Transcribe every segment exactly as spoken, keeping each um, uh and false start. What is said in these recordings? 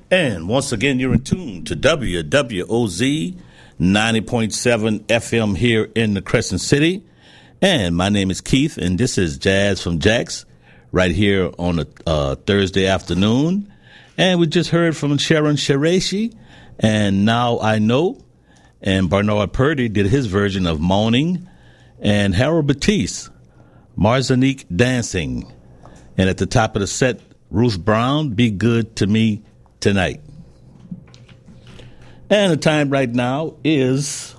And once again, you're in tune to W W O Z ninety point seven F M here in the Crescent City. And my name is Keith, and this is Jazz from Jax right here on a uh, Thursday afternoon. And we just heard from Sharon Shirashi and Now I Know. And Bernard Purdy did his version of Moaning. And Harold Batiste, Martinique Dancing. And at the top of the set, Ruth Brown, Be Good to Me Tonight. And the time right now is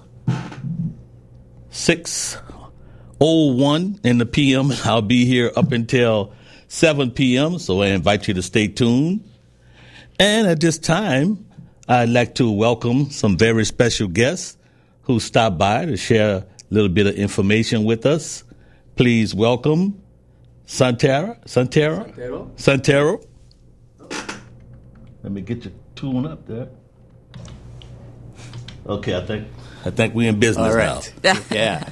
six oh one in the P M. I'll be here up until seven p.m., so I invite you to stay tuned. And at this time, I'd like to welcome some very special guests who stopped by to share a little bit of information with us. Please welcome Santera, Santera, Santero. Santero. Let me get your tune up there. Okay, I think I think we're in business All right. now. Yeah.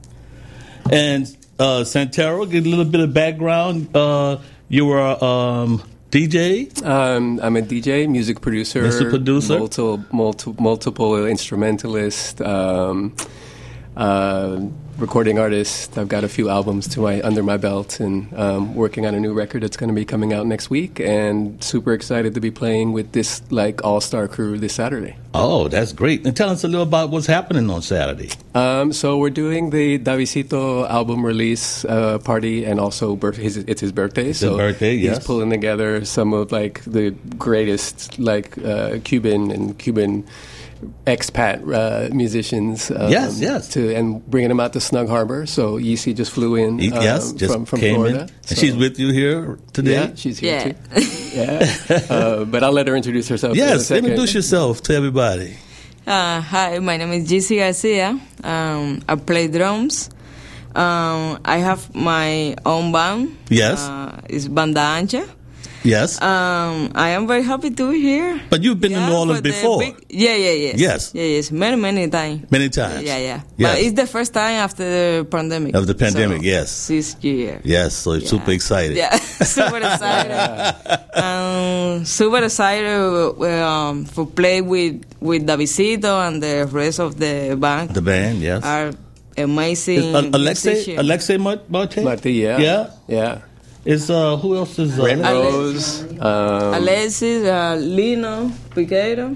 And uh, Santero, get a little bit of background. Uh, you were a um, D J? Um, I'm a D J, music producer, Mister Producer, multiple, multiple, multiple instrumentalist, um, uh, recording artist. I've got a few albums to my under my belt, and um, working on a new record that's going to be coming out next week. And super excited to be playing with this like all-star crew this Saturday. Oh, that's great! And tell us a little about what's happening on Saturday. Um, so we're doing the Davisito album release uh, party, and also birth- his, it's his birthday. It's so his birthday, yes. He's pulling together some of like the greatest like uh, Cuban and Cuban expat uh, musicians. Um, yes, yes. To, and bringing them out to Snug Harbor. So Yeezy just flew in. Um, yes, just from, from came Florida. in. So, and she's with you here today? Yeah, she's here yeah. too. Yeah. uh, but I'll let her introduce herself. Yes, in a second. introduce yourself to everybody. Uh, hi, my name is Gizzy Garcia. Um, I play drums. Um, I have my own band. Yes. Uh, it's Banda Ancha. Yes. Um, I am very happy to be here. But you've been yeah, in New Orleans for the before. Big, yeah, yeah, yes. Yes. Yeah, yes. Many, many times. Many times. Yeah, yeah. Yes. But it's the first time after the pandemic. Of the pandemic, so, yes. This year. Yes, so it's Yeah. super excited. Yeah, super excited. um, super excited um, for play with with Davisito and the rest of the band. The band, yes. Are amazing. Is, uh, Alexei, musicians. Alexei Marte? Marte, yeah. Yeah? Yeah. Is, uh, who else is... Uh, Ren Ale- Rose. Um, Alexis, uh, Lino Piqueiro,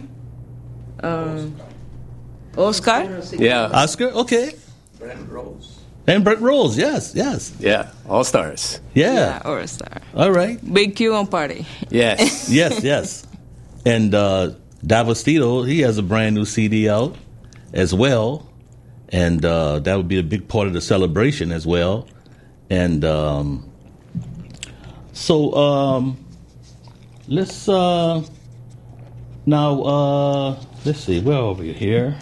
um, Oscar. yeah. Oscar? Okay. Brent Rose. And Brent Rose, yes, yes. Yeah. All stars. Yeah. Yeah, All Star. All right. Big Cuban party. Yes. Yes, yes. And uh, Davostito, he has a brand new C D out as well. And uh, that would be a big part of the celebration as well. And um, so um, let's uh, now, uh, let's see, where are we here?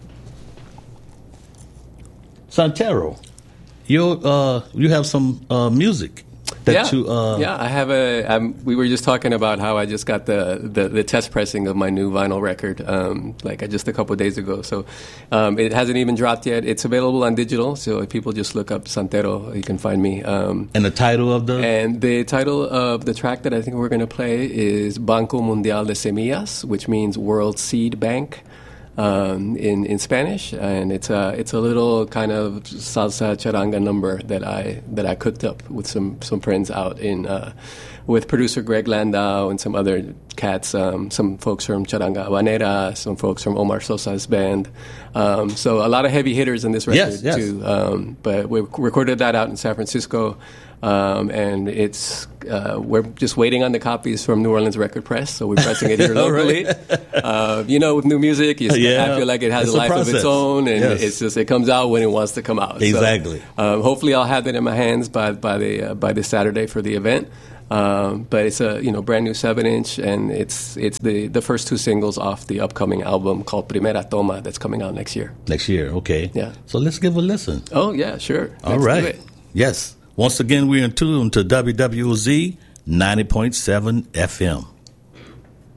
Santero, you uh, you have some uh, music that yeah. you... Uh, yeah, I have a... Um, we were just talking about how I just got the, the, the test pressing of my new vinyl record, um, like uh, just a couple of days ago. So um, it hasn't even dropped yet. It's available on digital, so if people just look up Santero, you can find me. Um, and the title of the... And the title of the track that I think we're going to play is Banco Mundial de Semillas, which means World Seed Bank. Um, in, in Spanish, and it's a it's a little kind of salsa charanga number that I that I cooked up with some, some friends out in uh, with producer Greg Landau and some other cats, um, some folks from Charanga Habanera, some folks from Omar Sosa's band. Um, so a lot of heavy hitters in this record yes, yes. too. Um, but we recorded that out in San Francisco. Um, and it's uh, we're just waiting on the copies from New Orleans Record Press, so we're pressing it here locally. uh, you know, with new music, you yeah. I feel like it has it's a life a of its own, and yes. it's just it comes out when it wants to come out. Exactly. So, um, hopefully, I'll have it in my hands by by the uh, by this Saturday for the event. Um, but it's a you know brand new seven inch, and it's it's the, the first two singles off the upcoming album called Primera Toma that's coming out next year. Next year, okay. Yeah. So let's give a listen. Oh yeah, sure. All Let's right. do it. Yes. Once again, we're in tune to W W O Z ninety point seven F M.